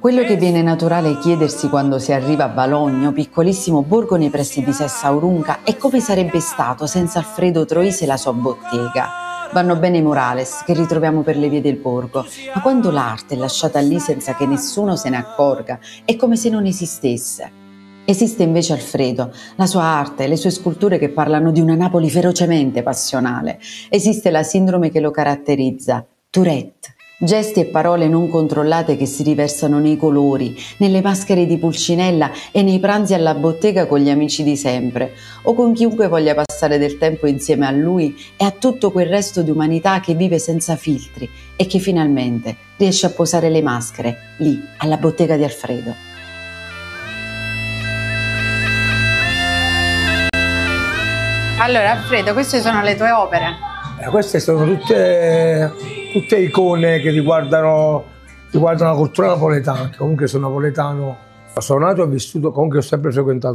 Quello che viene naturale chiedersi quando si arriva a Valogno, piccolissimo borgo nei pressi di Sessaurunca, è come sarebbe stato senza Alfredo Troisi e la sua bottega. Vanno bene i murales che ritroviamo per le vie del borgo, ma quando l'arte è lasciata lì senza che nessuno se ne accorga, è come se non esistesse. Esiste invece Alfredo, la sua arte, le sue sculture che parlano di una Napoli ferocemente passionale. Esiste la sindrome che lo caratterizza, Tourette. Gesti e parole non controllate che si riversano nei colori, nelle maschere di Pulcinella e nei pranzi alla bottega con gli amici di sempre, o con chiunque voglia passare del tempo insieme a lui e a tutto quel resto di umanità che vive senza filtri e che finalmente riesce a posare le maschere lì, alla bottega di Alfredo. Allora Alfredo, queste sono le tue opere? Queste sono tutte icone che riguardano la cultura napoletana, che comunque sono napoletano, sono nato e vissuto, comunque ho sempre frequentato